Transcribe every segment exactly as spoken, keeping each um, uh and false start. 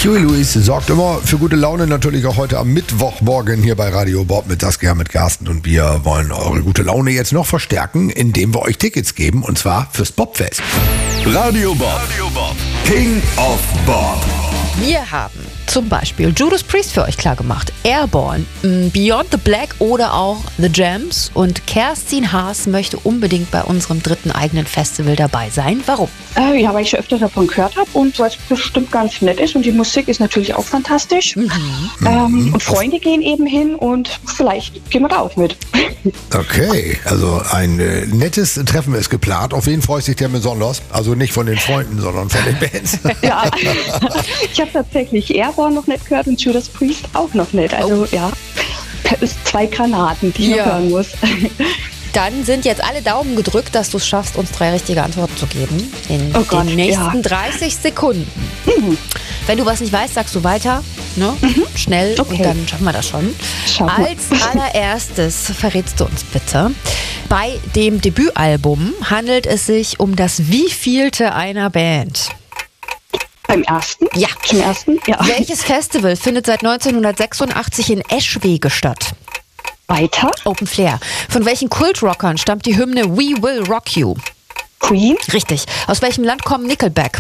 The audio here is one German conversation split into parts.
Huey Lewis sorgt immer für gute Laune, natürlich auch heute am Mittwochmorgen hier bei Radio Bob mit Saskia, mit Carsten, und wir wollen eure gute Laune jetzt noch verstärken, indem wir euch Tickets geben, und zwar fürs Bobfest. Radio Bob, Radio Bob. King of Bob. Wir haben zum Beispiel Judas Priest für euch klar gemacht, Airborne, Beyond the Black oder auch The Jams, und Kerstin Haas möchte unbedingt bei unserem dritten eigenen Festival dabei sein. Warum? Äh, ja, weil ich schon öfter davon gehört habe und weil es bestimmt ganz nett ist und die Musik ist natürlich auch fantastisch. Mhm. Ähm, und Freunde gehen eben hin und vielleicht gehen wir da auch mit. Okay, also ein äh, nettes Treffen ist geplant. Auf wen freut sich der besonders? Also nicht von den Freunden, sondern von den Bands. Ja, ich habe tatsächlich Airborne noch nicht gehört und Judas Priest auch noch nicht. Also ja, das ist zwei Granaten, die ich Ja. noch hören muss. Dann sind jetzt alle Daumen gedrückt, dass du es schaffst, uns drei richtige Antworten zu geben in Oh Gott, den nächsten ja. dreißig Sekunden. Mhm. Wenn du was nicht weißt, sagst du weiter, ne? Schnell, Okay. und dann schaffen wir das schon. Schaffen wir. Als allererstes verrätst du uns bitte, bei dem Debütalbum handelt es sich um das wievielte einer Band? Beim ersten? Ja. Zum ersten? Ja. Welches Festival findet seit neunzehnhundertsechsundachtzig in Eschwege statt? Weiter? Open Flair. Von welchen Kultrockern stammt die Hymne We Will Rock You? Queen? Richtig. Aus welchem Land kommen Nickelback?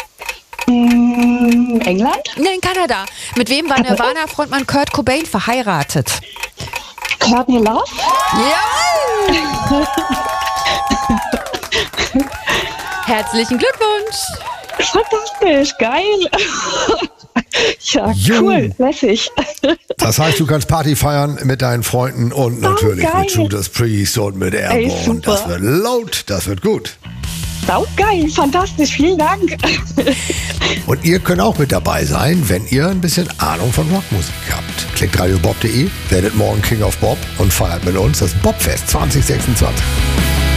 Mm, England? Nee, in Kanada. Mit wem war Nirvana-Frontmann Kurt Cobain verheiratet? Courtney Love? Ja! Herzlichen Glückwunsch! Fantastisch, geil. Ja, Jo. cool, lässig. Das heißt, du kannst Party feiern mit deinen Freunden und natürlich geil. mit Judas Priest und mit Airborne. super. Das wird laut, das wird gut. Sau geil, fantastisch, vielen Dank. Und ihr könnt auch mit dabei sein, wenn ihr ein bisschen Ahnung von Rockmusik habt. Klickt radiobob punkt de, werdet morgen King of Bob und feiert mit uns das Bobfest zwanzig sechsundzwanzig.